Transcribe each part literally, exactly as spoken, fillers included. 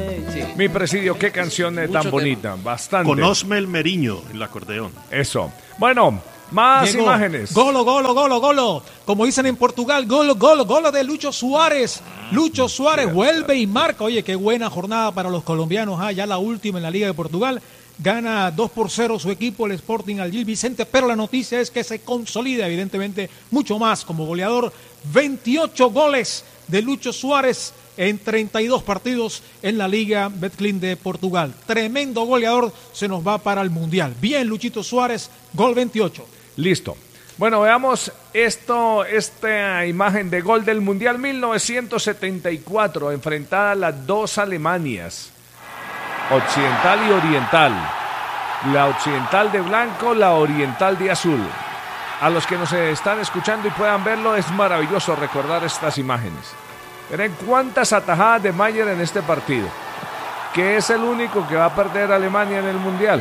Sí. Mi Presidio, qué canción eh, tan bonita, tema. Bastante. Con Osmel Meriño, el acordeón. Eso. Bueno, más Llegó. imágenes. Golo, golo, golo, golo. Como dicen en Portugal, golo, golo, golo de Lucho Suárez. Lucho Suárez vuelve y marca. Oye, qué buena jornada para los colombianos. Ah, ya la última en la Liga de Portugal. Gana dos por cero su equipo, el Sporting al Gil Vicente, pero la noticia es que se consolida evidentemente mucho más como goleador. veintiocho goles de Lucho Suárez en treinta y dos partidos en la Liga Betclic de Portugal. Tremendo goleador, se nos va para el Mundial. Bien, Luchito Suárez, gol veintiocho. Listo. Bueno, veamos esto, esta imagen de gol del Mundial mil novecientos setenta y cuatro, enfrentada a las dos Alemanias, occidental y oriental. La occidental de blanco, la oriental de azul. A los que nos están escuchando y puedan verlo, es maravilloso recordar estas imágenes. Miren cuántas atajadas de Mayer en este partido, que es el único que va a perder a Alemania en el Mundial.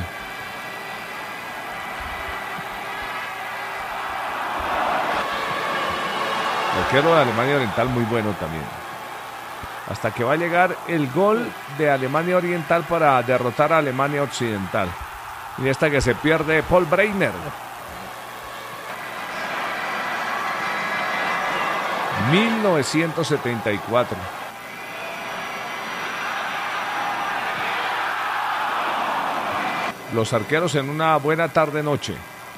El arquero de Alemania Oriental muy bueno también. Hasta que va a llegar el gol de Alemania Oriental para derrotar a Alemania Occidental. Y esta que se pierde Paul Breitner. mil novecientos setenta y cuatro. Los arqueros en una buena tarde-noche.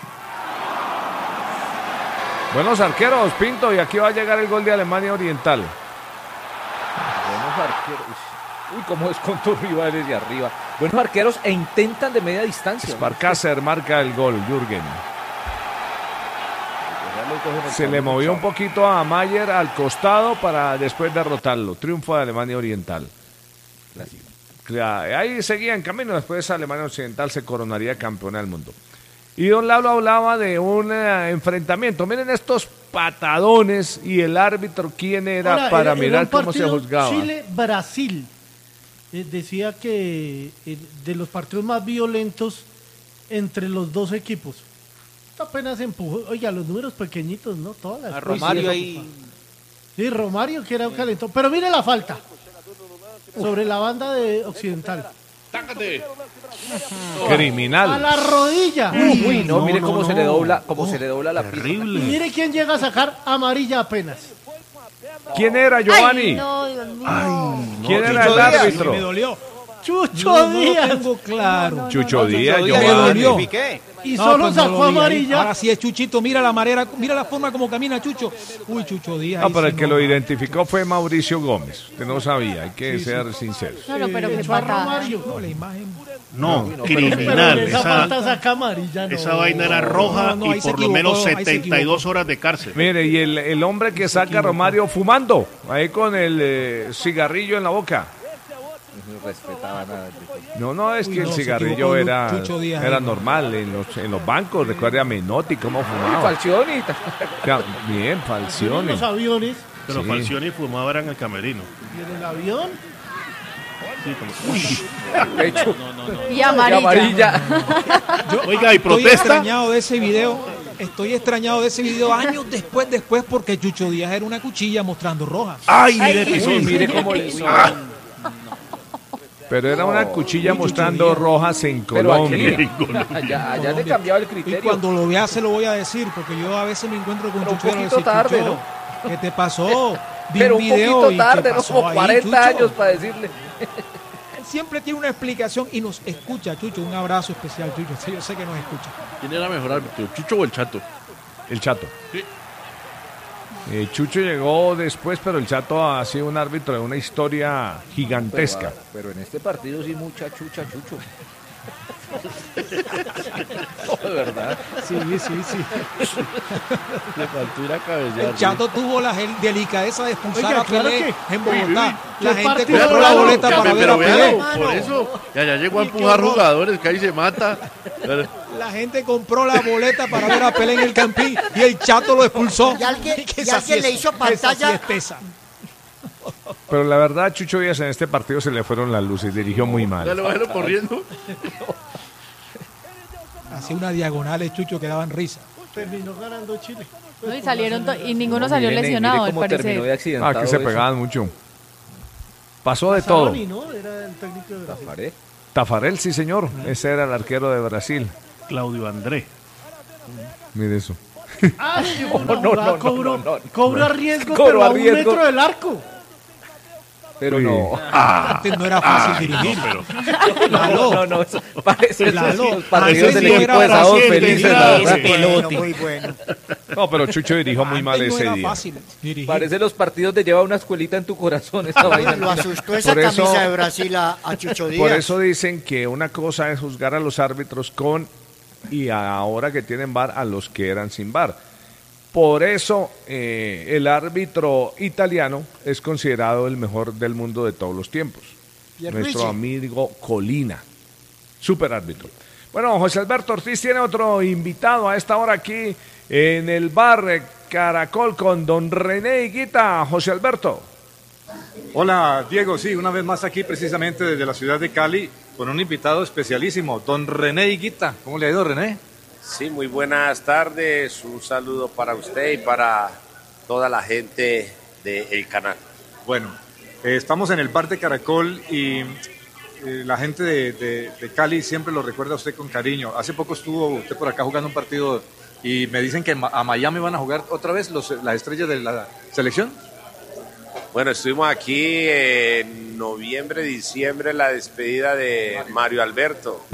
Buenos arqueros, Pinto, y aquí va a llegar el gol de Alemania Oriental. Buenos arqueros. Uy, cómo es con tus rivales de arriba. Buenos arqueros e intentan de media distancia. Sparkaser marca el gol, Jürgen. Se le movió un poquito a Mayer al costado para después derrotarlo. Triunfo de Alemania Oriental. Ahí seguía en camino. Después Alemania Occidental se coronaría campeona del mundo. Y don Lalo hablaba de un uh, enfrentamiento. Miren estos patadones y el árbitro quién era. Hola, para era, mirar era cómo se juzgaba. Chile-Brasil. Eh, decía que eh, de los partidos más violentos entre los dos equipos. Apenas empujó. Oiga, los números pequeñitos, ¿no? Todas las a Romario ahí. Sí, Romario que era un calentón. Pero mire la falta. Sobre la banda de Occidental. ¡Tácate! Criminal. A la rodilla. Uy, uy no, no, mire no, cómo no. se le dobla, cómo no, se le dobla la terrible. Y mire quién llega a sacar amarilla apenas. ¿Quién era, Giovanni? Ay, no, Dios mío. Ay, ¿quién era el árbitro? Me dolió. Chucho no, Díaz. No lo tengo claro. No, no, Chucho no, Díaz, yo me dolió. Y no, solo pues sacó no amarilla. Ahora sí es Chuchito, mira la manera, mira la forma como camina Chucho. Uy, Chucho Díaz. No, pero sí el que no, lo identificó fue Mauricio Gómez. Usted no sabía, hay que sí, ser sí. sinceros. No, no, pero eh, qué patada. No, la imagen. No, no criminal. Esa, esa falta saca amarilla. No. Esa vaina era roja no, no, y por lo menos setenta y dos horas de cárcel. Mire, y el, el hombre que saca a Romario fumando, ahí con el eh, cigarrillo en la boca. No respetaba nada. No, no, es Uy, que no, el cigarrillo era, Díaz, era no. normal en los, en los bancos. Recuerde a Menotti cómo fumaba. Falcioni. Bien, Falcioni. Los aviones. Pero sí. Falcioni fumaba era en el camerino. ¿Y en el avión? Sí, como... Uy. No, no, no. Y amarilla. Y amarilla. Yo Oiga, ¿y protesta? Estoy extrañado de ese video. Estoy extrañado de ese video años después, después, porque Chucho Díaz era una cuchilla mostrando roja. Ay, mire, Ay, uy, mire cómo le hizo. Pero era una cuchilla no, mostrando rojas en Colombia. Allá, allá le cambiaba el criterio. Y cuando lo vea se lo voy a decir, porque yo a veces me encuentro con Pero Chucho. un poquito tarde, ¿no? ¿Qué te pasó? Vi Pero un, un video poquito tarde, ¿no? Como cuarenta ahí, años para decirle. Él siempre tiene una explicación y nos escucha, Chucho. Un abrazo especial, Chucho. Sí, yo sé que nos escucha. ¿Quién era mejor árbitro, Chucho o el Chato? El Chato. Sí. Eh, Chucho llegó después, pero el Chato ha sido un árbitro de una historia gigantesca. Pero, pero en este partido sí mucha chucha, Chucho. No, de verdad. Sí, sí, sí. Le faltó ir a cabecear. El Chato tuvo la delicadeza de expulsar Oiga, a Pelé claro que... en Bogotá. Uy, La uy, gente compró compró la boleta pero, para ver pero a Pelé. véalo, por eso. Ya, ya llegó a empujar jugadores, que ahí se mata. La gente compró la boleta para ver a Pelé en el Campín y el Chato lo expulsó. Y alguien, ¿Qué y alguien le hizo pantalla. Sí es pesa. Pero la verdad, Chucho Díaz en este partido se le fueron las luces, dirigió muy mal. Ya lo bajaron corriendo. Hacía una diagonal el Chucho que daban risa. Terminó ganando Chile. No, y salieron to- y ninguno No, salió miren, lesionado, mire al cómo terminó de parecer. accidentado Ah, que se eso. pegaban mucho. Pasó de todo. Mazzaroni, ¿no? Era el técnico de Brasil. Tafarel. Tafarel, sí señor, ese era el arquero de Brasil. Claudio André. Mire eso. Ah, sí, No, una no, jugada no, cobró, no, no. cobró a riesgo, Cobró pero a a un riesgo. metro del arco. Pero Uy. no. Antes no era fácil dirigir. Lalo, No, no, eso parece Lalo, esos partidos antes del no equipo era de sábado fácil felices, dirigir. la verdad. Bueno, muy bueno. No, pero Chucho dirigió muy mal antes no ese era día. fácil dirigir. Parece los partidos de lleva una escuelita en tu corazón esa vaina. Lo asustó esa Por eso- camisa de Brasil a, a Chucho Díaz. Por eso dicen que una cosa es juzgar a los árbitros con y ahora que tienen V A R a los que eran sin V A R. Por eso eh, el árbitro italiano es considerado el mejor del mundo de todos los tiempos. Pierluigi. Nuestro amigo Colina, super árbitro. Bueno, José Alberto Ortiz tiene otro invitado a esta hora aquí en el bar Caracol con don René Higuita. José Alberto. Hola Diego, sí, una vez más aquí precisamente desde la ciudad de Cali con un invitado especialísimo, don René Higuita. ¿Cómo le ha ido, René? Sí, muy buenas tardes, un saludo para usted y para toda la gente del canal. Bueno, eh, estamos en el bar de Caracol y eh, la gente de, de- de Cali siempre lo recuerda a usted con cariño. Hace poco estuvo usted por acá jugando un partido y me dicen que ma- a Miami van a jugar otra vez los, las estrellas de la selección. Bueno, estuvimos aquí en noviembre, diciembre, la despedida de Mario Alberto.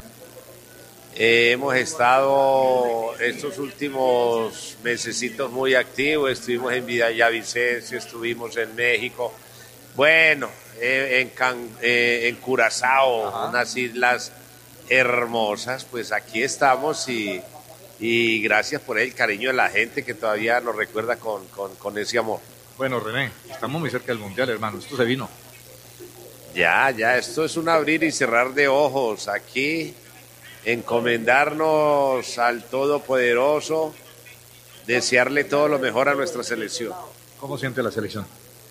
Eh, hemos estado estos últimos mesecitos muy activos, estuvimos en Villavicencio, estuvimos en México, bueno, eh, en, Can- eh, en Curazao, unas islas hermosas, pues aquí estamos y, y gracias por el cariño de la gente que todavía nos recuerda con, con, con ese amor. Bueno, René, estamos muy cerca del Mundial, hermano. Esto se vino. Ya, ya, esto es un abrir y cerrar de ojos. Aquí encomendarnos al Todopoderoso, desearle todo lo mejor a nuestra selección. ¿Cómo siente la selección?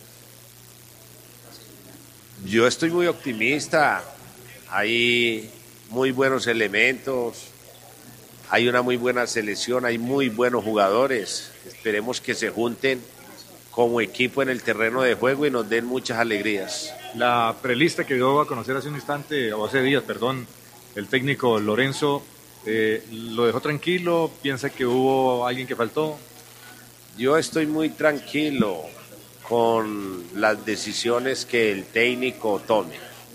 Yo estoy muy optimista, hay muy buenos elementos, hay una muy buena selección, hay muy buenos jugadores. Esperemos que se junten como equipo en el terreno de juego y nos den muchas alegrías. La prelista que dio a conocer hace un instante, o hace días, perdón, el técnico Lorenzo, eh, ¿lo dejó tranquilo? ¿Piensa que hubo alguien que faltó? Yo estoy muy tranquilo con las decisiones que el técnico tome.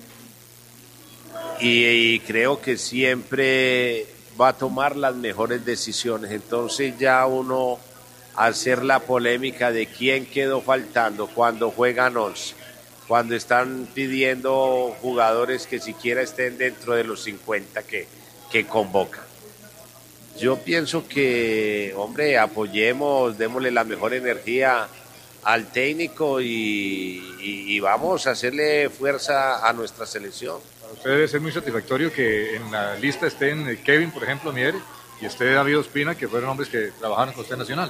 Y, y creo que siempre va a tomar las mejores decisiones. Entonces ya uno hacer la polémica de quién quedó faltando cuando juegan once, cuando están pidiendo jugadores que siquiera estén dentro de los cincuenta que, que convocan. Yo pienso que, hombre, apoyemos, démosle la mejor energía al técnico y, y, y vamos a hacerle fuerza a nuestra selección. Para usted debe ser muy satisfactorio que en la lista estén eh, Kevin, por ejemplo, Mier, y usted David Ospina, que fueron hombres que trabajaron con usted Nacional.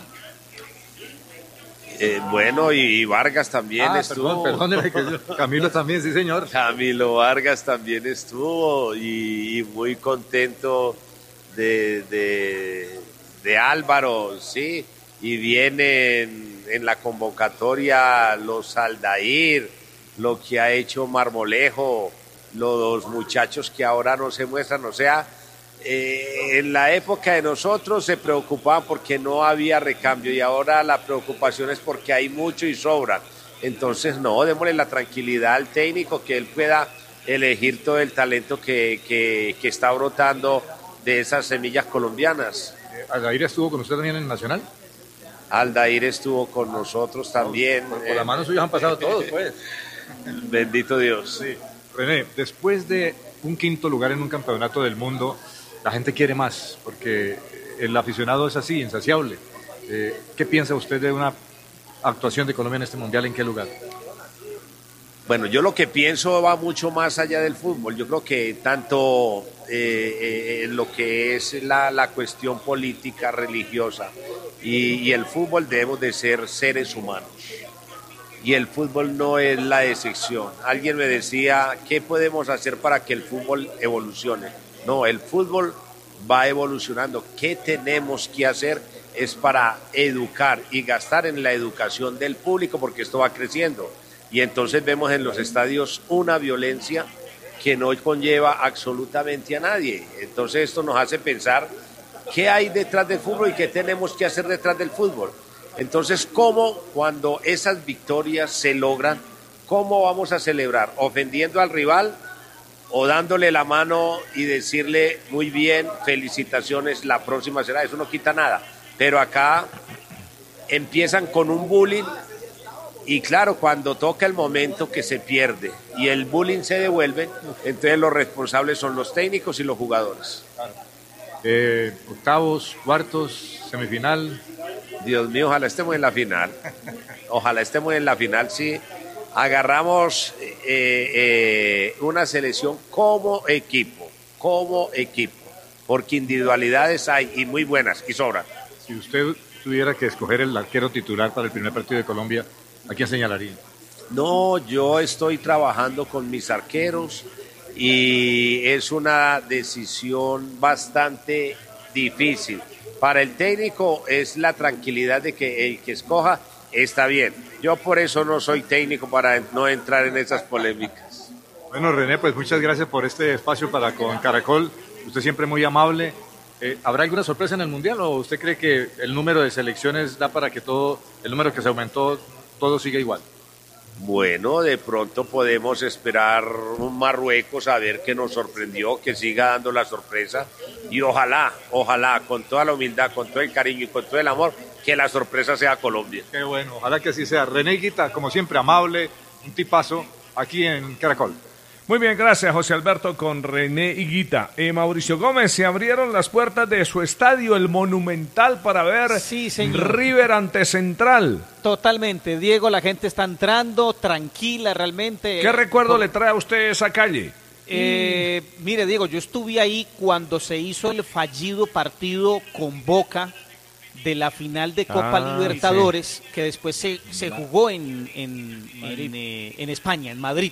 Eh, bueno, y, y Vargas también Ah, estuvo. perdón, perdóneme, que Camilo también, sí señor. Camilo Vargas también estuvo y, y muy contento de, de, de Álvaro, sí, y vienen en la convocatoria los Aldair, lo que ha hecho Marmolejo, los muchachos que ahora no se muestran, o sea, eh, en la época de nosotros se preocupaban porque no había recambio y ahora la preocupación es porque hay mucho y sobra. Entonces, no, démosle la tranquilidad al técnico que él pueda elegir todo el talento que, que, que está brotando de esas semillas colombianas. Eh, Aldair estuvo con usted también en Nacional. Aldair estuvo con nosotros también. Por, por la mano suya han pasado todos, pues. Bendito Dios. Sí. René, después de un quinto lugar en un campeonato del mundo, la gente quiere más, porque el aficionado es así, insaciable. Eh, ¿Qué piensa usted de una actuación de Colombia en este mundial? ¿En qué lugar? Bueno, yo lo que pienso va mucho más allá del fútbol. Yo creo que tanto eh, eh, lo que es la, la cuestión política, religiosa y, y el fútbol debemos de ser seres humanos. Y el fútbol no es la excepción. Alguien me decía, ¿qué podemos hacer para que el fútbol evolucione? No, el fútbol va evolucionando. ¿Qué tenemos que hacer? Es para educar y gastar en la educación del público porque esto va creciendo. y entonces vemos en los estadios una violencia que no conlleva absolutamente a nadie. Entonces esto nos hace pensar qué hay detrás del fútbol y qué tenemos que hacer detrás del fútbol. Entonces, ¿cómo cuando esas victorias se logran, cómo vamos a celebrar? ¿Ofendiendo al rival o dándole la mano y decirle muy bien, felicitaciones, la próxima será? Eso no quita nada. Pero acá empiezan con un bullying y claro, cuando toca el momento que se pierde y el bullying se devuelve, entonces los responsables son los técnicos y los jugadores. Eh, octavos, cuartos, semifinal. Dios mío, ojalá estemos en la final. Ojalá estemos en la final, sí. Agarramos eh, eh, una selección como equipo, como equipo, porque individualidades hay y muy buenas y sobran. Si usted tuviera que escoger el arquero titular para el primer partido de Colombia, ¿a quién señalaría? No, yo estoy trabajando con mis arqueros y es una decisión bastante difícil. Para el técnico es la tranquilidad de que el que escoja está bien. Yo por eso no soy técnico, para no entrar en esas polémicas. Bueno, René, pues muchas gracias por este espacio para con Caracol. Usted siempre muy amable. Eh, ¿Habrá alguna sorpresa en el Mundial o usted cree que el número de selecciones da para que todo, el número que se aumentó, todo siga igual? Bueno, de pronto podemos esperar un Marruecos a ver qué nos sorprendió, que siga dando la sorpresa y ojalá, ojalá, con toda la humildad, con todo el cariño y con todo el amor, que la sorpresa sea Colombia. Qué bueno, ojalá que así sea. René Higuita, como siempre, amable, un tipazo, aquí en Caracol. Muy bien, gracias José Alberto con René Higuita. Eh, Mauricio Gómez, se abrieron las puertas de su estadio, el Monumental, para ver sí, señor. River ante Central. Totalmente, Diego, la gente está entrando tranquila realmente. ¿Qué recuerdo Por... le trae a usted esa calle? Eh, mm. Mire, Diego, yo estuve ahí cuando se hizo el fallido partido con Boca de la final de Copa ah, Libertadores, sí. que después se, se jugó en, en, en, eh, en España, en Madrid.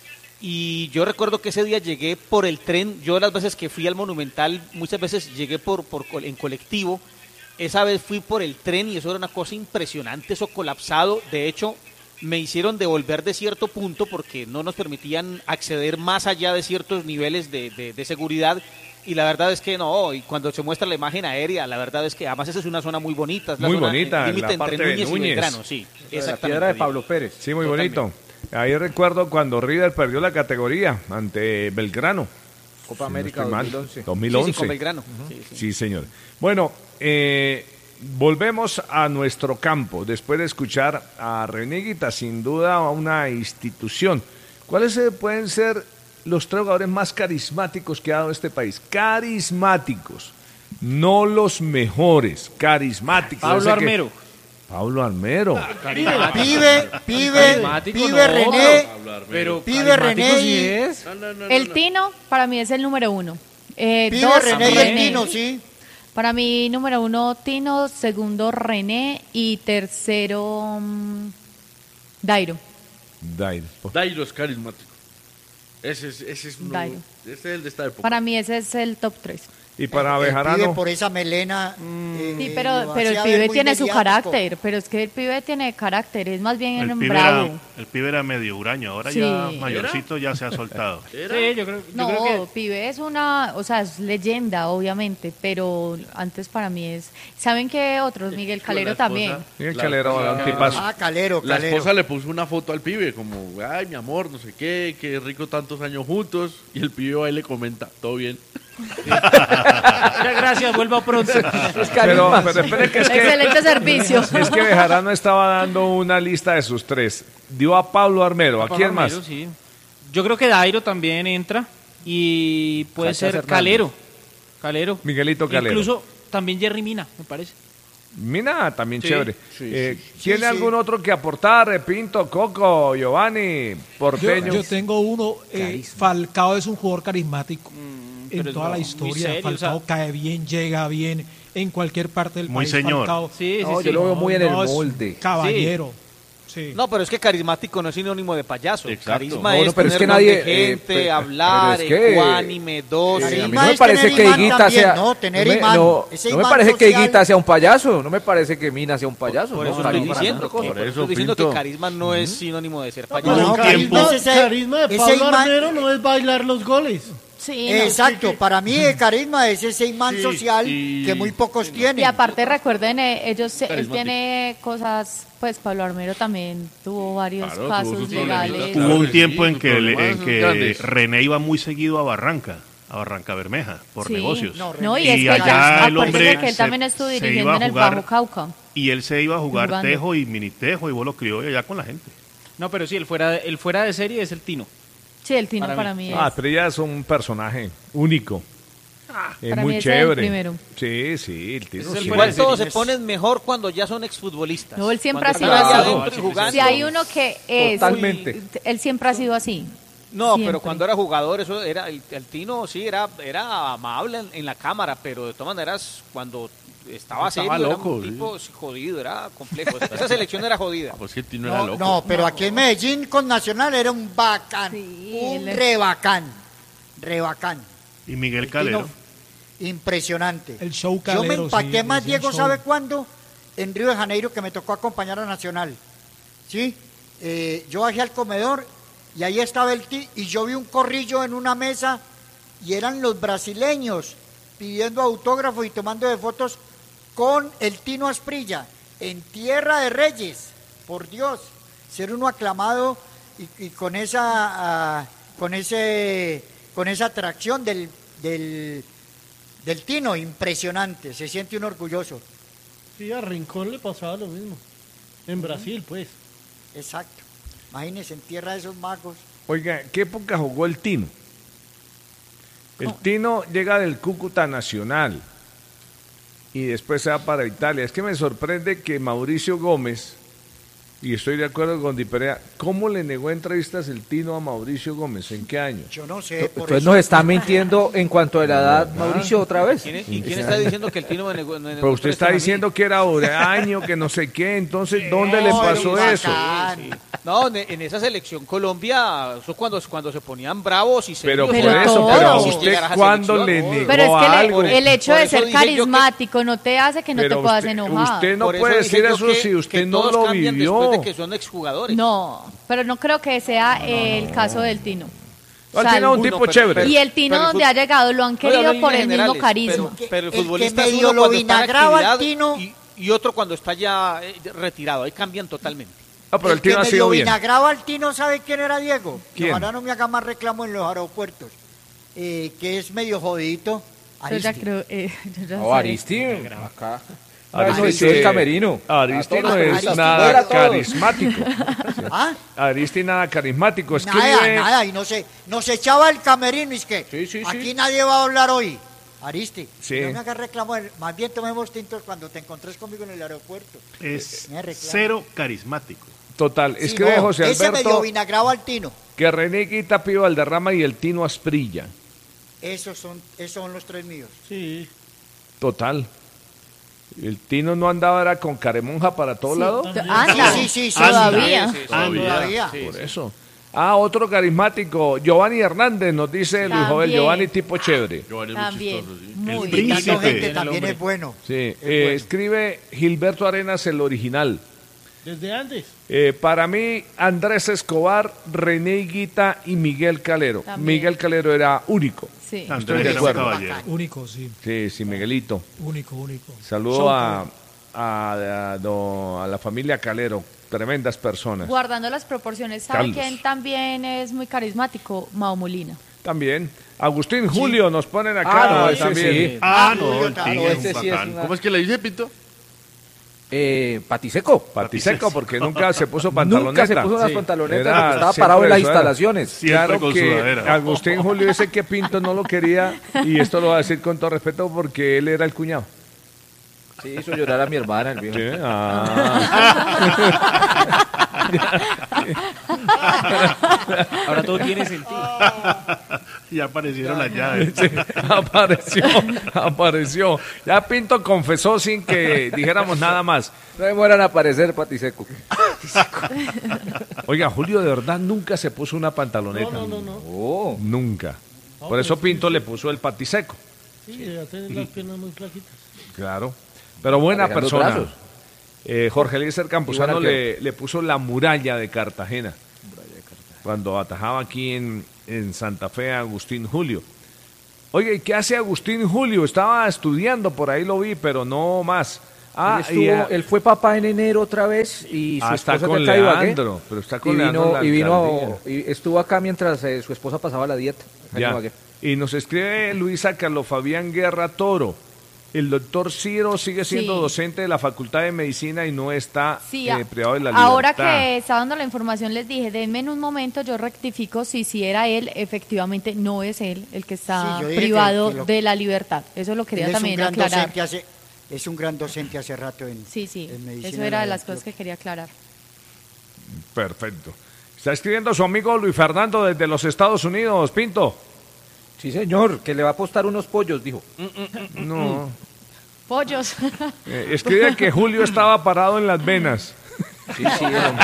Y yo recuerdo que ese día llegué por el tren. Yo las veces que fui al Monumental, muchas veces llegué por, por en colectivo. Esa vez fui por el tren y eso era una cosa impresionante, eso colapsado. De hecho, me hicieron devolver de cierto punto porque no nos permitían acceder más allá de ciertos niveles de, de, de seguridad. Y la verdad es que no, y cuando se muestra la imagen aérea, la verdad es que además esa es una zona muy bonita. Es la muy zona, bonita, el límite la parte entre Núñez, de Núñez y Belgrano, sí. La piedra de Pablo Pérez. Sí, muy Totalmente. bonito. Ahí recuerdo cuando River perdió la categoría ante Belgrano. Copa Si América no dos mil once. dos mil once. Sí, sí, con Belgrano. Uh-huh. sí, sí. sí, señor. Bueno, eh, volvemos a nuestro campo después de escuchar a René Higuita, sin duda una institución. ¿Cuáles pueden ser los tres jugadores más carismáticos que ha dado este país? Carismáticos, no los mejores, carismáticos. Pablo Armero. Que... Pablo Armero. Ah, pibe, pibe, pibe no, René, pero pibe René sí es. No, no, no, el no. Tino para mí es el número uno. Eh, pibe dos, René, René y el Tino, sí. Para mí número uno Tino, segundo René y tercero um, Dairo. Dairo. Dairo es carismático. Ese es, ese es, uno, ese es el de esta época. Para mí ese es el top tres. Y para el, Bejarano. El pibe por esa melena. Eh, sí, pero, pero el pibe tiene su carácter. Pero es que el pibe tiene carácter. Es más bien el un pibe bravo. Era, el pibe era medio huraño. Ahora sí. ya mayorcito ya se ha soltado. Sí, yo creo, yo no, creo que... pibe es una. O sea, es leyenda, obviamente. Pero antes para mí es. ¿Saben qué otros? Miguel Calero esposa, también. Miguel Calero, un tipazo. Ah, Calero, La Calero. esposa le puso una foto al pibe, como, ay, mi amor, no sé qué, qué rico tantos años juntos. Y el pibe ahí le comenta, todo bien. Muchas gracias, vuelva pronto. Pero, pero espere que es que excelente servicio. Es que Bejarano estaba dando una lista de sus tres. Dio a Pablo Armero. ¿A, ¿A quién Armero, más? Sí. Yo creo que Dairo también entra y puede Sachas ser Hernández. Calero. Calero. Miguelito Calero. Incluso también Jerry Mina, me parece. Mina, también sí, chévere. Sí, eh, sí, ¿Tiene sí, algún sí. otro que aportar? Pinto, Coco, Giovanni, Porteño. Yo, yo tengo uno. Eh, Falcao es un jugador carismático. Mm, en toda no, la historia. Serio, Falcao o sea, cae bien, llega bien en cualquier parte del muy país. señor. Falcao, sí, sí, no, sí. yo lo veo muy no, en el no, molde. Caballero. Sí. No, pero es que carismático no es sinónimo de payaso. Exacto. Carisma No, es no, pero es tener que don nadie, de eh, gente, pero- hablar, pero es que, ecuánime, dos. Eh, a mí Carisma no me es parece tener que imán Higuita también, sea. ¿no? Tener no me, imán. no- Ese no me imán parece que social. Higuita sea un payaso. No me parece que Mina sea un payaso. Por no, eso estoy carisma, diciendo, otra cosa. que, Por por eso, eso estoy diciendo Pinto. que carisma no es sinónimo de ser No, payaso. pero No, el carisma, carisma es ese- carisma de ese Pablo imán- Armero no es bailar los goles. Sí, no. Exacto, para mí el carisma es ese imán Sí, social y- que muy pocos tienen. Y aparte recuerden, eh, ellos, él Carismático. tiene cosas, pues Pablo Armero también tuvo varios Claro, tuvo casos sus legales. problemitas. Hubo Claro un que tiempo sí, en sus que, problemas en son que grandes. René iba muy seguido a Barranca, a Barranca Bermeja, por Sí. negocios. No, No, y, Y es que allá ya- el acuérdese hombre que él se- también estuvo se dirigiendo iba a en el jugar- Bajo Cauca. Y él se iba a jugar Jugando. tejo y mini tejo y vos lo crió allá con la gente. No, pero sí, el fuera, el fuera de serie es el Tino. Sí, el Tino Para para, mí. mí, Ah, es. pero ella es un personaje único. es para muy mí ese es el chévere. primero. Sí, sí, el Tino Ese es el sí. fuera Igual de todos serie. se ponen mejor cuando ya son exfutbolistas. No, él siempre Cuando ha sido están así. adentro y jugando. Si hay uno que es, Totalmente. él siempre ha sido así. No, Siempre. pero cuando era jugador, eso era el, el Tino sí era era amable en, en la cámara, pero de todas maneras cuando estaba, Estaba serio loco, era un sí. tipo jodido, era complejo. Esa selección era jodida. Ah, pues que el Tino era No, loco. no, pero aquí en Medellín con Nacional era un bacán, Sí, un él- re bacán, re bacán, Y Miguel El Calero. Tino, impresionante. El show Yo calero. me sí, empaqué más, es un Diego, show. ¿sabe cuándo? En Río de Janeiro, que me tocó acompañar a Nacional. ¿Sí? Eh, yo bajé al comedor y ahí estaba el ti y yo vi un corrillo en una mesa y eran los brasileños pidiendo autógrafos y tomando de fotos con el Tino Asprilla en Tierra de Reyes. Por Dios, ser uno aclamado y, y con esa ah, con ese con esa atracción del, del del Tino, impresionante, se siente uno orgulloso. Sí, a Rincón le pasaba lo mismo. En Brasil, pues. Exacto. Imagínense en tierra de esos magos. Oiga, ¿qué época jugó el Tino? El Tino llega del Cúcuta Nacional y después se va para Italia. Es que me sorprende que Mauricio Gómez, y estoy de acuerdo con Di Perea, ¿cómo le negó entrevistas el Tino a Mauricio Gómez? ¿En qué año? Yo no sé, por Entonces eso. nos está mintiendo en cuanto a la edad, Mauricio, otra vez. ¿Quién es- ¿Y quién está diciendo que el Tino me negó? me negó Pero usted está entrevistas a mí? diciendo que era Oraño, que no sé qué, entonces ¿dónde le No, pasó era un eso? bacán. No, en, en esa selección Colombia, eso cuando, cuando se ponían bravos y Pero serios, por Pero eso, todos. pero a Sí, usted llegar a esa cuándo selección, le no. Pero negó es que le- algo. el hecho Por de eso ser dije yo que- carismático no te hace que no Pero te puedas usted- enojar. usted no Por eso puede dije decir yo eso que- si usted que no todos lo cambian vivió. después de que son exjugadores. No, pero no creo que sea el caso del Tino. No, el O sea, Tino es un uno, tipo pero- chévere. y el Tino pero el donde fut- ha llegado lo han No, yo hablo querido en por el líneas mismo generales, carisma. Pero, pero el El que futbolista es medio uno lo cuando está en vinagraba al actividad Tino. y, y otro cuando está ya eh, retirado. Ahí cambian totalmente. Ah, pero el el que Tino ha medio sido bien. vinagraba al Tino, ¿sabe quién era, Diego? ¿Quién? Que ahora no me haga más reclamo en los aeropuertos. Eh, que es medio jodidito. Yo ya Aristi. creo, eh, yo ya No, sé. Aristi, acá. Aristi, Eso es el camerino. Aristi A todos no los es periodistas, nada fuera todos. carismático. ¿Ah? Aristi nada carismático. Escribe, Nada, nada, y no se, nos echaba el camerino, y es que Sí, sí, sí. aquí nadie va a hablar hoy. Aristi, Sí. no me hagas reclamo, más bien tomemos tintos cuando te encontres conmigo en el aeropuerto. Es Me reclama. cero carismático. Total, Sí, escribe no, José ese medio Alberto vinagraba al Tino. que René Guita Pío Valderrama y el Tino Asprilla. Esos son, esos son los tres míos. Sí. Total. El Tino no andaba era con caremonja para todos Sí, lados. to- Anda, Sí, sí, sí, sí. todavía. Sí, sí, sí. Todavía. Por eso. Ah, otro carismático, Giovanni Hernández, nos dice Luis Jovel, También. Giovanni tipo chévere. Giovanni es muy También. chistoso, sí. Muy El bien. príncipe. Invitando gente el también hombre. es bueno. Sí, eh, escribe Gilberto Arenas, el original. Desde antes. Eh, para mí, Andrés Escobar, René Higuita y Miguel Calero. También. Miguel Calero era único. Sí. Andrés de era un acuerdo. caballero. Único, sí. Sí, sí, Miguelito. Único, único. Saludo Show a, a, a do- a la familia Calero, tremendas personas. Guardando las proporciones, ¿sabe Carlos. quién también es muy carismático? Mao Molina. También. Agustín Julio nos ponen acá Ah, no, ese también. sí. Ah, Ah, no, Julio, el claro, Tigre es ese un sí es bacán. una- ¿Cómo es que le dice, Pito? Eh, Patiseco. Patiseco, porque nunca se puso pantaloneta. Nunca se puso unas Sí. pantalonetas, Era porque estaba siempre parado en las eso era. instalaciones. Siempre Claro con que sudadera. Agustín Julio dice que Pinto no lo quería, y esto lo va a decir con todo respeto porque él era el cuñado. Sí, hizo llorar a mi hermana, el viejo. Sí, ah. Ahora todo tiene sentido. Ya aparecieron las llaves. Sí, apareció, apareció. Ya Pinto confesó sin que dijéramos nada más. No demoran a aparecer, Patiseco. Oiga, Julio de verdad nunca se puso una pantaloneta. No, no, no, no. Oh. Nunca. No, Por eso pero Pinto sí, le sí. puso el patiseco. Sí, ya tienen las piernas muy flaquitas. Claro. Pero buena Alejandro persona. Brazos. Eh, Jorge Eliezer Campuzano Igual arquero. le, le puso la muralla de Cartagena. Cuando atajaba aquí en, en Santa Fe a Agustín Julio. Oye, ¿y qué hace Agustín Julio? Estaba estudiando, por ahí lo vi, pero no más. Ah, él, estuvo- y, ah, él fue papá en enero otra vez y su ah, está esposa con está acá de Ibagué. Leandro, pero está con y Leandro en vino, la y vino alcaldía. y estuvo acá mientras eh, su esposa pasaba la dieta. acá en Ya. Ibagué. Y nos escribe Luisa Carlos Fabián Guerra Toro. El doctor Ciro sigue siendo Sí. docente de la Facultad de Medicina y no está Sí, eh, a- privado de la ahora libertad. que está dando la información les dije, denme en un momento, yo rectifico si si era él, efectivamente no es él el que está Sí, yo dije privado que- que lo- de la libertad. Eso lo Él quería es un también gran aclarar. docente hace, es un gran docente hace rato en, Sí, sí, en medicina. eso era de las la- cosas que quería aclarar. Perfecto. Está escribiendo su amigo Luis Fernando desde los Estados Unidos, Pinto. Sí, señor, que le va a apostar unos pollos, dijo. No. Pollos. Eh, escribe que Julio estaba parado en las venas. Sí, sí, hombre.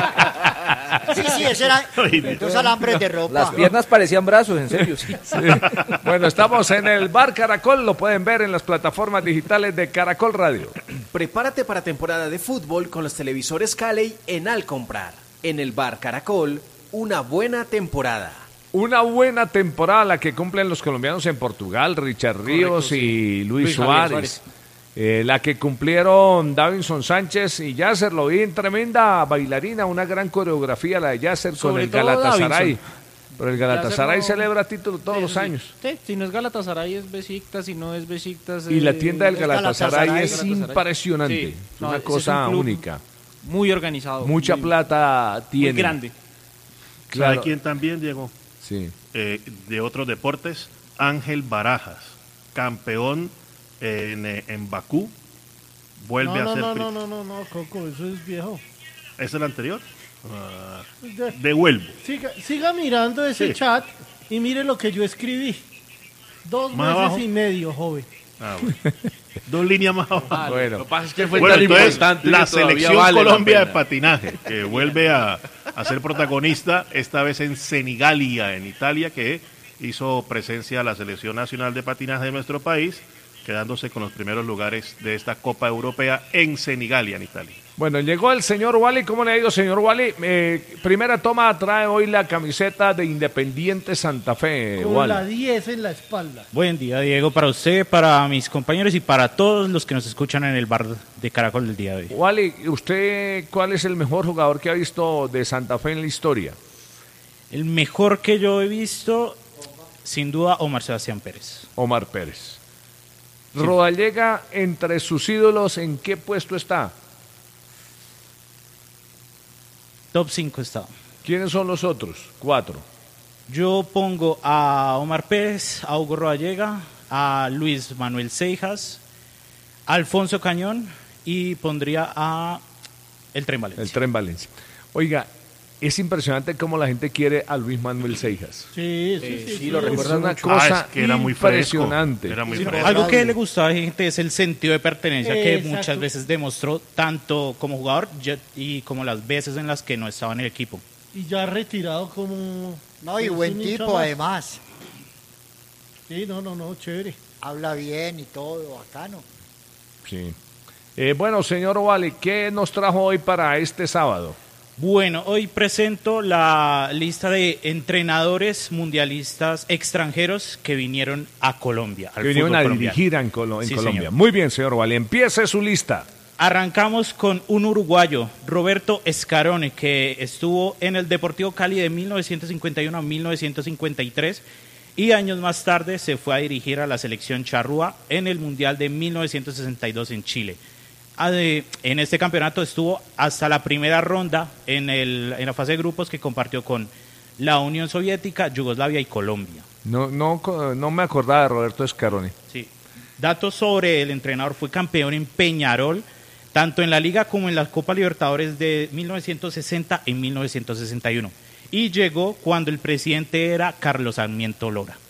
Sí, sí, ese era dos alambres de ropa. Las piernas parecían brazos, en serio. Sí. Sí. Bueno, estamos en el Bar Caracol, lo pueden ver en las plataformas digitales de Caracol Radio. Prepárate para temporada de fútbol con los televisores Caley en Al Comprar. En el Bar Caracol, una buena temporada. Una buena temporada la que cumplen los colombianos en Portugal, Richard Ríos sí. y Luis, Luis Javier Suárez. Suárez. Eh, la que cumplieron Davinson Sánchez y Yasser, lo vi en tremenda bailarina, una gran coreografía la de Yasser con Sobre el todo Galatasaray. Davinson. Pero el Galatasaray Yasser no- celebra título todos Sí, los sí. años. Sí, si no es Galatasaray es Besiktas, si no es Besiktas... Y la eh, tienda del es Galatasaray, Galatasaray. es Galatasaray. impresionante. Sí, Es no, una ese es cosa un club única. Muy organizado. Mucha muy- plata tiene. Muy grande. Claro. ¿Sabe quién también, Diego? Sí. Eh, de otros deportes, Ángel Barajas, campeón en, eh, en Bakú, vuelve No, a no, ser... no, pri- no, no, no, no, Coco, eso es viejo. ¿Es el anterior? Ah, De- devuelvo. Siga, siga mirando ese Sí. chat y mire lo que yo escribí. Dos Más meses abajo. y medio, joven. Ah, bueno. Dos líneas más abajo. Bueno. Lo que pasa es que fue Bueno, tan entonces, importante la que todavía selección vale la Colombia de pena. patinaje, que vuelve a, a ser protagonista, esta vez en Senigallia, en Italia, que hizo presencia a la selección nacional de patinaje de nuestro país, quedándose con los primeros lugares de esta Copa Europea en Senigallia, en Italia. Bueno, llegó el señor Wally. ¿Cómo le ha ido, señor Wally? Eh, primera toma, trae hoy la camiseta de Independiente Santa Fe, Con Wally. la diez en la espalda. Buen día, Diego, para usted, para mis compañeros y para todos los que nos escuchan en el bar de Caracol del día de hoy. Wally, ¿usted cuál es el mejor jugador que ha visto de Santa Fe en la historia? El mejor que yo he visto, sin duda, Omar Sebastián Pérez. Omar Pérez. Rodallega, entre sus ídolos, ¿en qué puesto está? Top cinco está. ¿Quiénes son los otros? Cuatro. Yo pongo a Omar Pérez, a Hugo Rodallega, a Luis Manuel Seijas, a Alfonso Cañón y pondría a el Tren Valencia. El Tren Valencia. Oiga, es impresionante cómo la gente quiere a Luis Manuel Seijas. Sí, sí, sí. sí, lo Es recuerdan una mucho. cosa Ah, es que era muy fresco. impresionante. Era muy Sí, fresco. algo que le gustaba a la gente es el sentido de pertenencia que Exacto. muchas veces demostró tanto como jugador ya- y como las veces en las que no estaba en el equipo. Y ya retirado como... No, y es buen un hincha tipo más. además. Sí, no, no, no, chévere. Habla bien y todo, bacano. Sí. Eh, bueno, señor Wally, ¿qué nos trajo hoy para este sábado? Bueno, hoy presento la lista de entrenadores mundialistas extranjeros que vinieron a Colombia. al Que vinieron fútbol a colombiano. dirigir en, Colo- en Sí, Colombia. señor. Muy bien, señor Wally, empiece su lista. Arrancamos con un uruguayo, Roberto Escarone, que estuvo en el Deportivo Cali de mil novecientos cincuenta y uno a mil novecientos cincuenta y tres y años más tarde se fue a dirigir a la selección charrúa en el Mundial de mil novecientos sesenta y dos en Chile. Ade- En este campeonato estuvo hasta la primera ronda en, el, en la fase de grupos que compartió con la Unión Soviética, Yugoslavia y Colombia. No, no, co- no me acordaba de Roberto Escarone. Sí. Datos sobre el entrenador: fue campeón en Peñarol, tanto en la Liga como en la Copa Libertadores de mil novecientos sesenta y mil novecientos sesenta y uno. Y llegó cuando el presidente era Carlos Sarmiento Lora.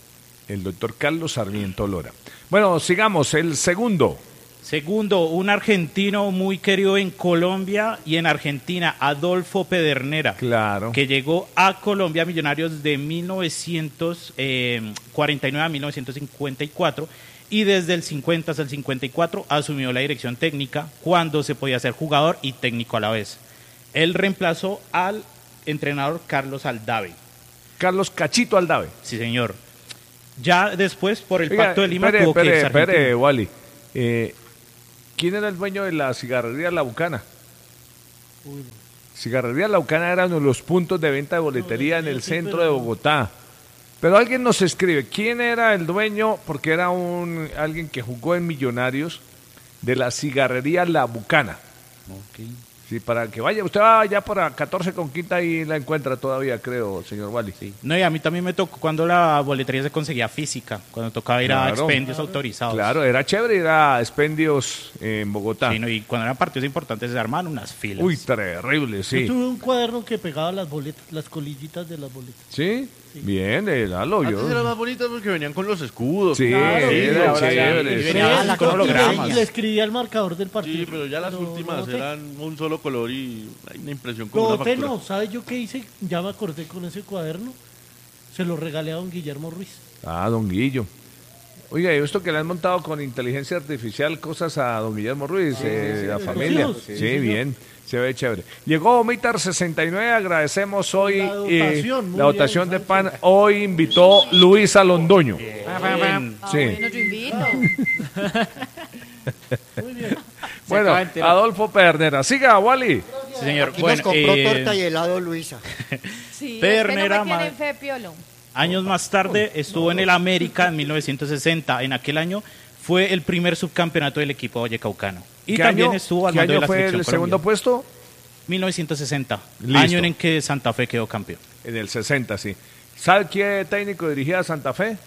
El doctor Carlos Sarmiento Lora. Bueno, sigamos, el segundo. Segundo, un argentino muy querido en Colombia y en Argentina, Adolfo Pedernera. Claro. Que llegó a Colombia Millonarios de mil novecientos cuarenta y nueve a mil novecientos cincuenta y cuatro y desde el cincuenta hasta el cincuenta y cuatro asumió la dirección técnica cuando se podía ser jugador y técnico a la vez. Él reemplazó al entrenador Carlos Aldave. Carlos Cachito Aldave. Sí, señor. Ya después, por el Oiga, Pacto de Lima, espere, tuvo espere, que irse a espere, Argentina. Wally. Eh, ¿Quién era el dueño de la cigarrería La Bucana? Uy, Cigarrería La Bucana era uno de los puntos de venta de boletería en el sí, centro pero de no. Bogotá. Pero alguien nos escribe, ¿quién era el dueño? Porque era un alguien que jugó en Millonarios de la cigarrería La Bucana. Sí, para que vaya, usted va allá para catorce con quinta y la encuentra todavía, creo, señor Wally. Sí. No, y a mí también me tocó cuando la boletería se conseguía física, cuando tocaba ir a Claro. expendios autorizados. Claro, era chévere ir a expendios en Bogotá. Sí, no, y cuando eran partidos importantes se armaban unas filas. Uy, terrible, sí. Yo tuve un cuaderno que pegaba las boletas, las colillitas de las boletas. ¿Sí? Bien, eh, dalo Antes yo. era más bonito porque venían con los escudos. Sí, Claro, era ahora ya- chévere. y sí. venía La con cosa- hologramas. y le escribía el marcador del partido. Sí, pero ya las Lo- últimas lo noté. eran un solo color y hay una impresión como Lo una noté, factura. no, ¿sabes yo qué hice? Ya me acordé con ese cuaderno. Se lo regalé a don Guillermo Ruiz. Ah, don Guillo. Oiga, ¿y esto que le han montado con inteligencia artificial cosas a don Guillermo Ruiz, eh, sí, la sí, familia? los Sí, hijos. Sí, señor. bien, se ve chévere. Llegó Omitar sesenta y nueve, agradecemos hoy La dotación, eh, muy la dotación bien, de pan. Hoy invitó Luisa Londoño. Ah, Sí. bueno, yo invito. Muy bien. Bueno, acaba de enterar. Adolfo Pedernera. Siga, Wally. Sí, señor. Aquí Bueno, nos compró eh, torta y helado Luisa. Sí, Ternera, es que no me tienen madre. fe, Piolo. Años más tarde estuvo en el América en mil novecientos sesenta. En aquel año fue el primer subcampeonato del equipo vallecaucano. Y ¿Qué también año- estuvo al ¿Qué mando de año la fue selección el segundo Colombia. puesto? mil novecientos sesenta, Listo. año en que Santa Fe quedó campeón. En el sesenta, sí. ¿Sabe qué técnico dirigía a Santa Fe?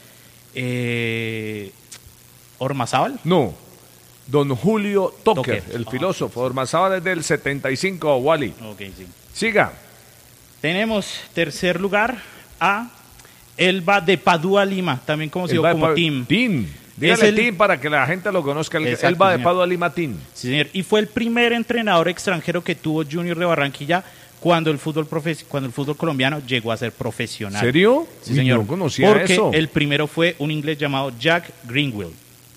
Eh, Ormazábal. No, don Julio Toker, Toker. el Ah, filósofo. Ormazábal desde el setenta y cinco, Wally. Ok, sí. Siga. Tenemos tercer lugar a Elba de Padua Lima, también conocido Elba de como Pa- Team. Team. Es Dígale el- Team para que la gente lo conozca. El Exacto, Elba de señor. Padua Lima Team. Sí, señor. Y fue el primer entrenador extranjero que tuvo Junior de Barranquilla cuando el fútbol profe- cuando el fútbol colombiano llegó a ser profesional. ¿Serio? Sí, Uy, señor. no conocía Porque eso. el primero fue un inglés llamado Jack Greenwell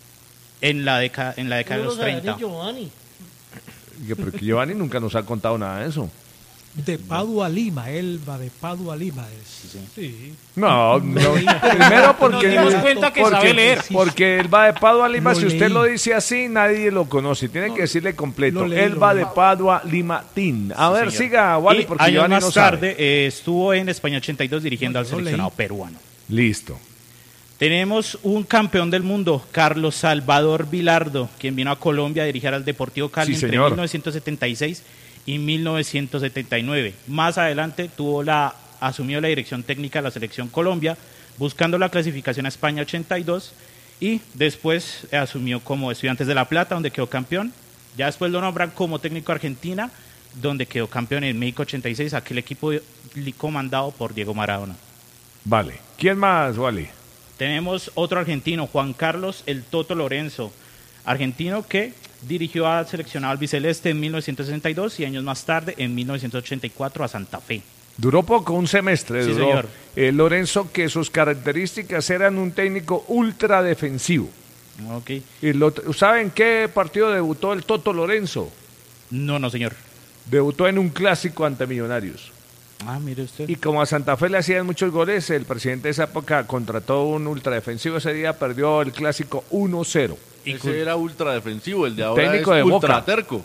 en la década en la década de los Uno de treinta. Giovanni. Que- Pero que Giovanni nunca nos ha contado nada de eso. De Padua a Lima, Elba de Padua a Lima es. Sí. No, no. Primero porque, Nos dimos cuenta que porque, sabe leer. porque Elba de Padua Lima, Lo si usted leí. lo dice así, nadie lo conoce. Tiene que decirle completo. lo leí, Elba lo de leí. Padua Lima Team. A ver, señor. siga, Wally, Y porque años Giovanni más no sabe. tarde eh, estuvo en España ochenta y dos dirigiendo No, al yo lo seleccionado leí. peruano. Listo. Tenemos un campeón del mundo, Carlos Salvador Vilardo, quien vino a Colombia a dirigir al Deportivo Cali Sí, entre señor. mil novecientos setenta y seis y mil novecientos setenta y nueve. Más adelante tuvo la, asumió la dirección técnica de la Selección Colombia, buscando la clasificación a España ochenta y dos, y después eh, asumió como Estudiantes de La Plata, donde quedó campeón. Ya después lo nombran como técnico Argentina, donde quedó campeón en México ochenta y seis, aquel equipo li- comandado por Diego Maradona. Vale. ¿Quién más, Wally? Tenemos otro argentino, Juan Carlos El Toto Lorenzo, argentino que dirigió al seleccionado albiceleste en mil novecientos sesenta y dos y años más tarde, en mil novecientos ochenta y cuatro, a Santa Fe. Duró poco, un semestre Sí, duró. señor. Eh, Lorenzo, que sus características eran un técnico ultra defensivo. Okay. Y lo- ¿Saben qué partido debutó el Toto Lorenzo? No, no, señor. Debutó en un clásico ante Millonarios. Ah, mire usted. Y como a Santa Fe le hacían muchos goles, el presidente de esa época contrató un ultradefensivo. Ese día perdió el clásico uno cero. Ese era ultra defensivo, el de ahora Técnico es de ultra Boca. terco.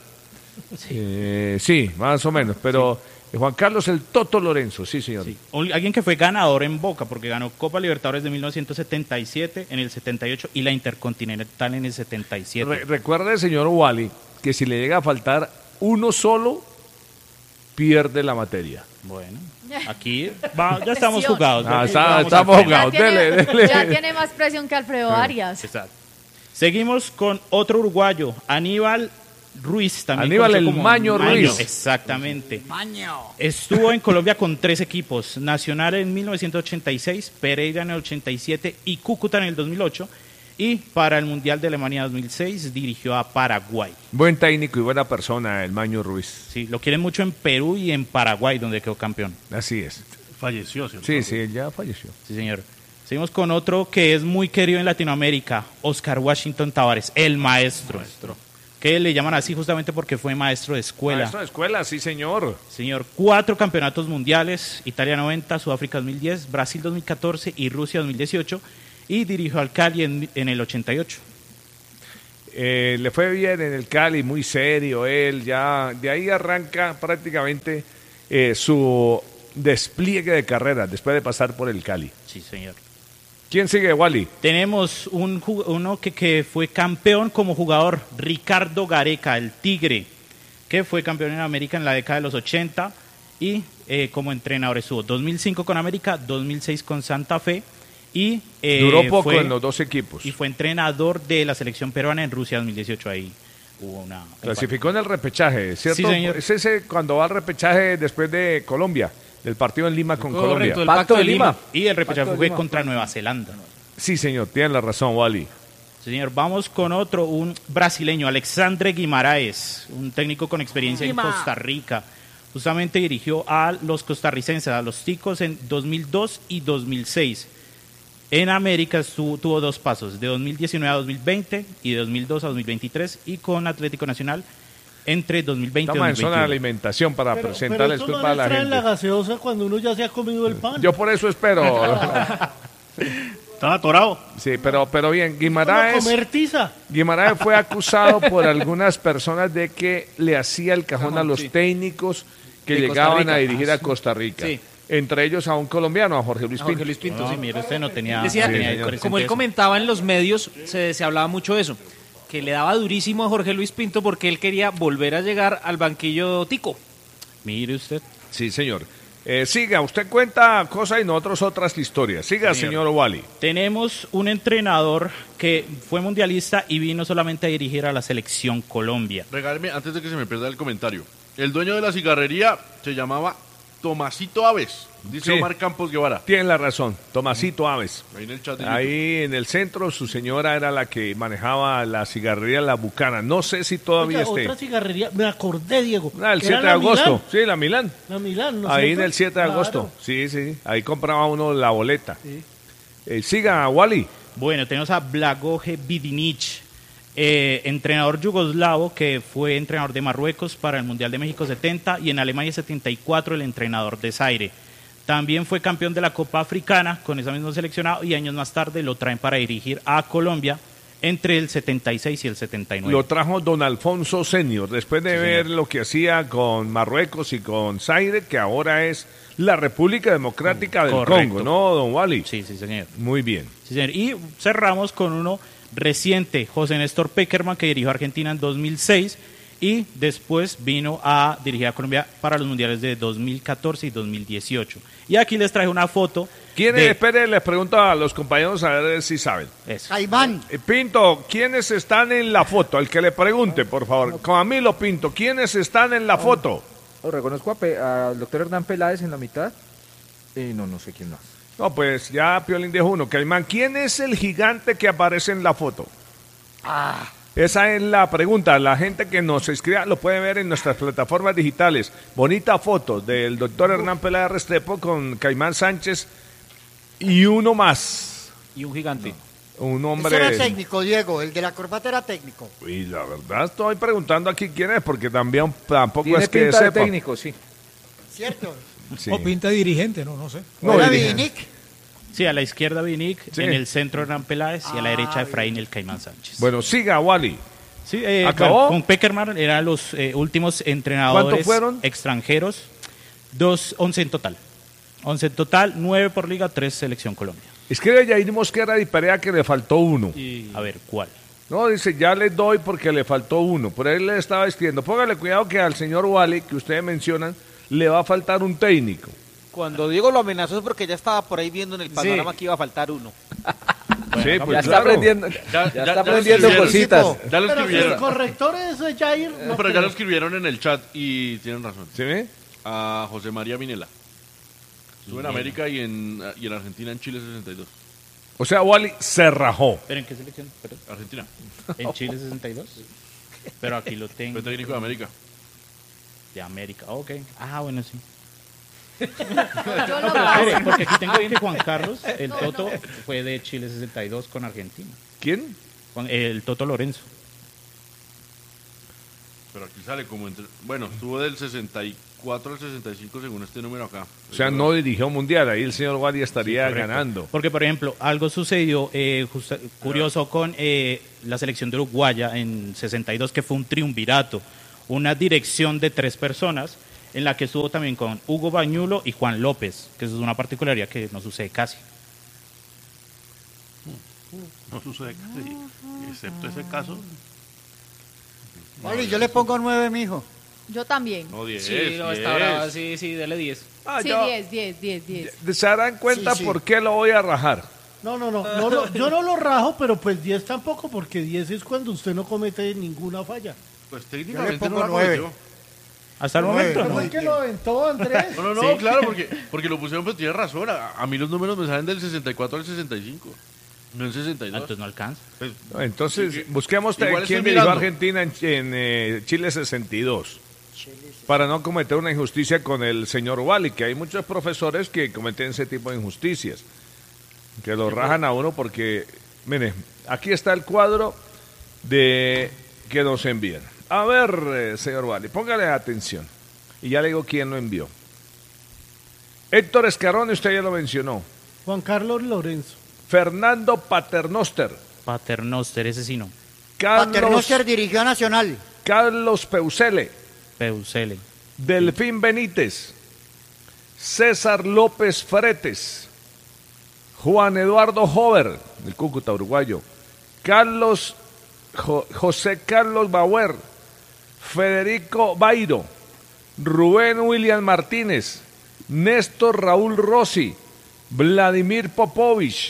Eh, sí, más o menos. Pero Juan Carlos el Toto Lorenzo, sí, señor. Sí. Un- Alguien que fue ganador en Boca, porque ganó Copa Libertadores de mil novecientos setenta y siete, en el setenta y ocho, y la Intercontinental en el setenta y siete. Re- recuerde, señor Wally, que si le llega a faltar uno solo, pierde la materia. Bueno, aquí va- ya estamos Presión. jugados. Ah, ya está- vamos estamos al frente. jugados. Ya tiene, Dele, dele. ya tiene más presión que Alfredo Arias. Exacto. Seguimos con otro uruguayo, Aníbal Ruiz, también Aníbal conocido el como Maño Ruiz. Exactamente. Maño. Estuvo en Colombia con tres equipos, Nacional en mil novecientos ochenta y seis, Pereira en el ochenta y siete y Cúcuta en el dos mil ocho. Y para el Mundial de Alemania dos mil seis dirigió a Paraguay. Buen técnico y buena persona, el Maño Ruiz. Sí, lo quieren mucho en Perú y en Paraguay, donde quedó campeón. Así es. Falleció, ¿cierto? Sí, sí, él ya falleció. Sí, señor. Seguimos con otro que es muy querido en Latinoamérica, Oscar Washington Tavares, el maestro. maestro. Que le llaman así justamente porque fue maestro de escuela. Maestro de escuela, sí, señor. Señor, cuatro campeonatos mundiales, Italia noventa, Sudáfrica dos mil diez, Brasil dos mil catorce y Rusia dos mil dieciocho. Y dirigió al Cali en, en el ochenta y ocho. Eh, le fue bien en el Cali, muy serio él, ya de ahí arranca prácticamente eh, su despliegue de carrera después de pasar por el Cali. Sí, señor. ¿Quién sigue, Wally? Tenemos un, uno que, que fue campeón como jugador, Ricardo Gareca, el Tigre, que fue campeón en América en la década de los ochenta y eh, como entrenador estuvo dos mil cinco con América, dos mil seis con Santa Fe. Y, eh, Duró poco fue, en los dos equipos. Y fue entrenador de la selección peruana en Rusia dos mil dieciocho. Ahí hubo una... Clasificó en el repechaje, ¿cierto? Sí, señor. Es ese cuando va al repechaje después de Colombia, del partido en Lima con Correcto, Colombia. el Pacto de Lima. Y el repechaje fue contra Nueva Zelanda. Sí, señor, tiene la razón, Wally. Sí, señor, vamos con otro, un brasileño, Alexandre Guimaraes, un técnico con experiencia Guima. en Costa Rica. Justamente dirigió a los costarricenses, a los Ticos en dos mil dos y dos mil seis. En América estuvo, tuvo dos pasos, de dos mil diecinueve a dos mil veinte y de dos mil dos a dos mil veintitrés, y con Atlético Nacional entre dos mil veinte y Estamos dos mil en zona de veintiuno. alimentación para Pero, presentarles pero culpa a la traen la gente. gaseosa cuando uno ya se ha comido el pan. Yo por eso espero. Estaba atorado. Sí, pero, pero bien, Como Guimaraes, comer tiza. Guimaraes fue acusado por algunas personas de que le hacía el cajón, Cajón, a los sí. técnicos que De Costa llegaban Rica. a dirigir Ah, a sí. Costa Rica. Sí. Entre ellos a un colombiano, a Jorge Luis A Jorge Pinto. Luis Pinto, No, sí. mire, usted no tenía... Decía, no tenía señor. presente como él eso. comentaba en los medios, se, se hablaba mucho de eso, que le daba durísimo a Jorge Luis Pinto porque él quería volver a llegar al banquillo tico. Mire usted. Sí, señor. Eh, siga, usted cuenta cosas y nosotros otras historias. Siga, señor, Señor. Wally. Tenemos un entrenador que fue mundialista y vino solamente a dirigir a la selección Colombia. Regáleme, antes de que se me pierda el comentario. El dueño de la cigarrería se llamaba Tomasito Aves, dice Sí. Omar Campos Guevara. Tienen la razón, Tomasito Aves. Ahí en el chat de YouTube. Ahí en el centro su señora era la que manejaba la cigarrería La Bucana. No sé si todavía Oiga, esté. otra cigarrería, me acordé, Diego. Ah, el que era siete de la agosto. Milán. Sí, la Milán. La Milán, ¿no es Ahí en cierto? el siete de Claro. agosto. Sí, sí. Ahí compraba uno la boleta. Sí. Eh, siga, Wally. Bueno, tenemos a Blagoje Vidinic, eh, entrenador yugoslavo que fue entrenador de Marruecos para el Mundial de México setenta y en Alemania setenta y cuatro el entrenador de Zaire. También fue campeón de la Copa Africana con esa misma seleccionado y años más tarde lo traen para dirigir a Colombia entre el setenta y seis y el setenta y nueve. Lo trajo don Alfonso Senior, después de Sí, ver señor. lo que hacía con Marruecos y con Zaire, que ahora es la República Democrática del Correcto. Congo, ¿no, don Wally? Sí, sí, señor. Muy bien. Sí, señor. Y cerramos con uno reciente, José Néstor Peckerman, que dirigió a Argentina en dos mil seis y después vino a dirigir a Colombia para los mundiales de dos mil catorce y dos mil dieciocho. Y aquí les traje una foto. ¿Quiénes, de- espere, les pregunto a los compañeros a ver si saben. Eso. Caimán. Eh, Pinto, ¿quiénes están en la foto? El que le pregunte, por favor. Camilo Pinto, ¿quiénes están en la foto? Oh, reconozco a Pe- al doctor Hernán Peláez en la mitad. Y no, no sé quién más. No, pues ya Piolín dijo uno. Caimán, ¿quién es el gigante que aparece en la foto? Ah, Esa es la pregunta. La gente que nos escriba lo puede ver en nuestras plataformas digitales. Bonita foto del doctor Hernán Peláez Restrepo con Caimán Sánchez y uno más. Y un gigante. Un ese era hombre. técnico, Diego. El de la corbata era técnico. Y la verdad estoy preguntando aquí quién es, porque también tampoco Tiene es que pinta de sepa. técnico, sí. ¿Cierto? Sí. O pinta de dirigente, no, no sé. No, era dirige- Vinic. Sí, a la izquierda Vinic, Sí. en el centro Hernán Peláez y a la Ah, derecha bien. Efraín el Caimán Sánchez. Bueno, siga, Wally. Sí, eh, ¿acabó? bueno, con Peckerman eran los eh, últimos entrenadores ¿Cuántos fueron? extranjeros. Dos, once en total. Once en total, nueve por liga, tres selección Colombia. Escribe Yair Mosquera de Perea que le faltó uno. A ver, ¿cuál? No, dice, ya le doy porque le faltó uno. Por ahí le estaba escribiendo. Póngale cuidado que al señor Wally, que ustedes mencionan, le va a faltar un técnico. Cuando Diego lo amenazó es porque ya estaba por ahí viendo en el panorama que iba a faltar uno. Sí, pues ya claro. está aprendiendo, ya, Ya- ya ya- está ya lo aprendiendo escribieron. cositas. Ya lo Pero si el escribieron. corrector es Jair. No, no pero ya creo. lo escribieron en el chat y tienen razón. ¿Sí ve? A José María Minela. Estuvo en Minela. América y en, y en Argentina, en Chile sesenta y dos. O sea, Wally se rajó. ¿Pero en qué selección? Perdón. Argentina. ¿En Chile sesenta y dos? Pero aquí lo tengo. Fue técnico de América. De América, ok. Ah, bueno, sí. Yo No, lo pero paso. espere, porque aquí tengo que Juan Carlos, el Toto, fue de Chile sesenta y dos con Argentina. ¿Quién? Juan- el Toto Lorenzo. Pero aquí sale como entre... Bueno, estuvo del sesenta y cuatro al sesenta y cinco según este número acá. O sea, no dirigió mundial. Ahí el señor Wally estaría Sí, correcto. ganando. Porque, por ejemplo, algo sucedió eh, justa- curioso con eh, la selección de Uruguaya en sesenta y dos, que fue un triunvirato, una dirección de tres personas, en la que estuvo también con Hugo Bañulo y Juan López, que eso es una particularidad que no sucede casi. No sucede casi, excepto ese caso. Vale, yo le pongo nueve, mijo. Yo también. No, diez. Sí, no, está brava, sí, sí, dele diez. Ah, Sí, yo- diez, diez, diez, diez. ¿Se darán cuenta Sí, sí. por qué lo voy a rajar? No, no, no, no lo- yo no lo rajo, pero pues diez tampoco, porque diez es cuando usted no comete ninguna falla. Pues Yo le técnicamente pongo no la nueve. cometió. Hasta el Nueve, momento, ¿Cómo ¿no? es que lo aventó Andrés? No, no, no, Sí. claro, porque, porque lo pusieron, pues tiene razón. A, a mí los números me salen del sesenta y cuatro al sesenta y cinco. No en sesenta y Ah, dos. entonces no alcanza. Pues, No, entonces, Sí, que- busquemos igual quién estoy dirigió a mirando. Argentina en, en, eh, Chile sesenta y dos. Para no cometer una injusticia con el señor Wally, que hay muchos profesores que cometen ese tipo de injusticias. Que lo rajan a uno porque, mire, aquí está el cuadro de que nos envían. A ver, eh, señor Wally, póngale atención. Y ya le digo quién lo envió. Héctor Escarone, usted ya lo mencionó. Juan Carlos Lorenzo. Fernando Paternoster. Paternoster, ese sí no. Carlos, Paternoster dirigió a Nacional. Carlos Peusele. Peusele. Delfín Benítez. César López Fretes. Juan Eduardo Hover, del Cúcuta uruguayo. Carlos Jo- José Carlos Bauer. Federico Bairo. Rubén William Martínez. Néstor Raúl Rossi. Vladimir Popovich.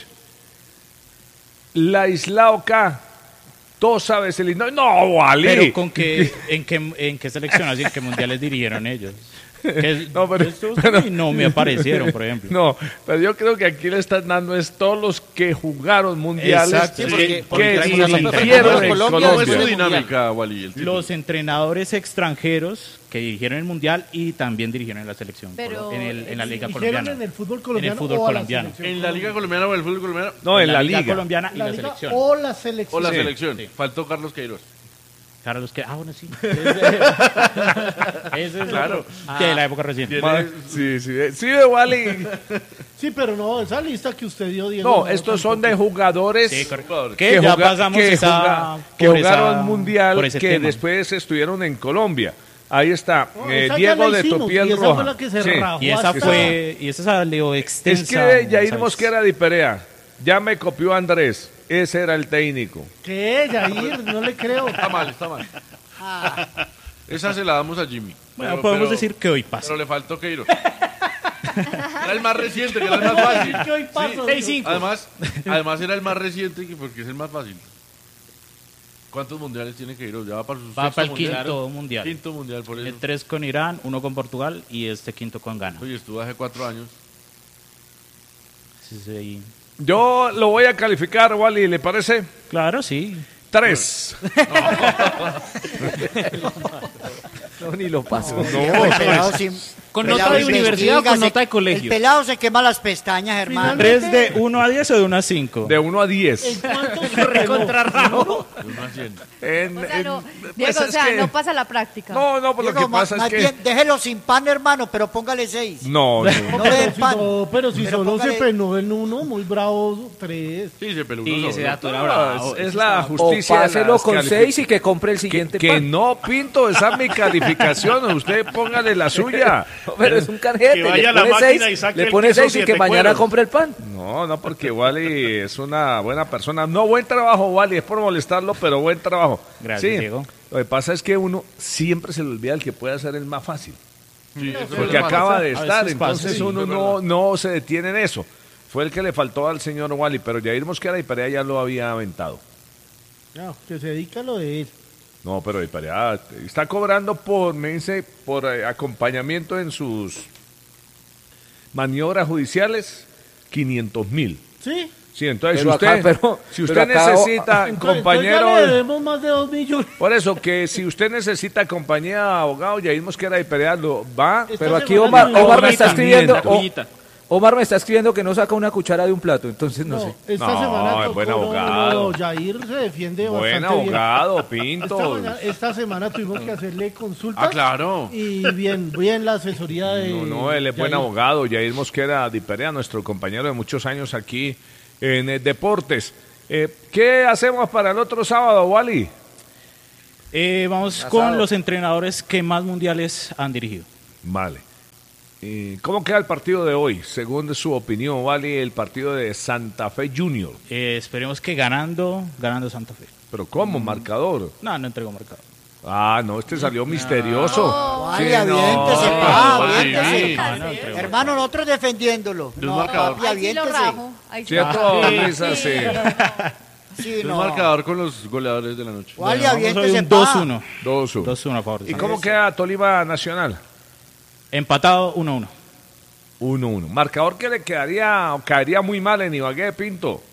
Laislao K. Tosa Veselino. No, Wally. Pero con qué, en qué, en qué selección, así en qué mundiales dirigieron ellos. Que No, pero- estos pero- y no me aparecieron, por ejemplo. No, pero yo creo que aquí le están dando es todos los que jugaron mundiales, Exacto, que, porque- que porque traen unos dirigieron entrenadores. en ¿Cómo Colombia es Colombia. su Mundial. dinámica, Wally? El tipo? Los entrenadores extranjeros que dirigieron el mundial y también dirigieron en la selección, Pero, en, el- en la liga ¿Dijeron colombiana. en el fútbol colombiano En el fútbol o a la colombiano. selección ¿En la Liga Colombiana o en el fútbol colombiano? No, en la liga. colombiana y La la, liga selección. o la selección. O la Sí. selección. Sí. Faltó Carlos Queiroz. Carlos que, ah, bueno, sí. Ese, ese es Claro. otro. De la época reciente. Ma- Sí, sí, eh, sí, Wally. Sí, pero no, esa lista que usted dio, Diego. No, estos son de jugadores Sí, correcto. que, Que ya juga- pasamos que esa- juga- que por jugaron esa- mundial, por ese que tema. después estuvieron en Colombia. Ahí está, No, eh, esa ya Diego la de hicimos, Topiel y esa Roja. fue la que se Sí. rajó. Y esa hasta- fue, y esa salió Es extensa. que Jair ¿sabes? Mosquera de Perea, ya me copió Andrés, ese era el técnico. ¿Qué, Jair? No le creo. Está mal, está mal. Esa se la damos a Jimmy. Bueno, Pero- podemos pero- decir que hoy pasa. Pero le faltó Queiroz. Era el más reciente, que era el más fácil. Que hoy paso. seis cinco. Además, además era el más reciente que- porque es el más fácil. ¿Cuántos mundiales tiene Queiroz? Ya va para su Va sexto para el mundial. quinto mundial. Quinto mundial, por eso. El tres con Irán, uno con Portugal y este quinto con Ghana. Oye, estuvo hace cuatro años. Sí, sí. Yo lo voy a calificar, Wally, ¿le parece? Claro, sí. Tres. No, ni lo paso. El pelado sin- ¿Con pelado nota de se universidad o investiga, con se- nota de colegio? El pelado se quema las pestañas, hermano. ¿Tres de uno a diez o de uno a cinco? De uno a diez. ¿En cuánto se recontrarrajó? De uno a cien. En- O sea, no, en- pues Diego, o es sea, que- no pasa la práctica. No, no, pues lo Diego, que ma- pasa es más que... bien, déjelo sin pan, hermano, pero póngale seis. No, no. No le den Pero si, pan. no, pero si Pero solo póngale- se penó en uno, muy bravo, tres. Sí, se peló Sí, uno ese solo. dato era No, bravo. es, es la O justicia. de páselo las con calific- seis y que compre el Que, siguiente que pan. no, Pinto, esa es mi calificación. Usted póngale la suya. No, pero es un canjete. Que vaya le a la pone máquina seis, y saque le el pone queso seis y que siete mañana cueros. compre el pan. No, no, porque Wally es una buena persona. No, buen trabajo, Wally. Es por molestarlo, pero buen trabajo. Gracias, Sí, Diego. Lo que pasa es que uno siempre se le olvida el que puede hacer el más fácil. Sí, eso es Porque verdad. acaba de A estar, veces pasa, entonces sí, uno es no, verdad. no se detiene en eso. fue el que le faltó al señor Wally, pero Jair Mosquera y Perea ya lo había aventado. No, que se dedica a lo de él. No, pero y Perea está cobrando por, me dice, por eh, acompañamiento en sus maniobras judiciales, quinientos mil. ¿Sí? Sí, entonces Pero si usted, acá- pero- si pero usted acá- necesita Entonces, compañero... entonces ya le debemos más de dos millones. Por eso, que si usted necesita compañía de abogado, Jair Mosquera y Perea lo va... Esta Pero aquí semana Omar, tuvimos- Omar me está Cuñita, escribiendo, cuñita, o- cuñita. Omar me está escribiendo que no saca una cuchara de un plato, entonces no, No, sé. esta No, semana es tocó, buen no, abogado. no, Jair se defiende Buen bastante bien. abogado, Esta, Pinto. mañana- esta semana tuvimos que hacerle consultas. Ah, claro. Y bien, bien la asesoría de. No, no, él es buen Jair. abogado. Jair Mosquera Di Perea, nuestro compañero de muchos años aquí en eh, Deportes. Eh, ¿Qué hacemos para el otro sábado, Wally? Eh, vamos Asado. con los entrenadores que más mundiales han dirigido. Vale. ¿Y cómo queda el partido de hoy? Según su opinión, Wally, el partido de Santa Fe Junior. Eh, esperemos que ganando, ganando Santa Fe. ¿Pero cómo? ¿Marcador? No, no entregó marcador. Ah, no, este salió misterioso. Vaya, Sí, no, aviéntese, no, pa, no, aviéntese. no, no entregó. Hermano, nosotros defendiéndolo. De un No, marcador. papi, Ahí sí lo aviéntese. rajo. Ahí sí ¿Cierto, lo rajo. Luisa? Sí. Sí, El no. marcador con los goleadores de la noche. Wally, Bueno, vamos hoy aviéntese, un pa. dos uno. dos uno. dos uno a favor de ¿Y Santa cómo Fe. queda Tolima Nacional? Empatado uno uno. uno uno. Marcador que le quedaría o caería muy mal en Ibagué, Pinto.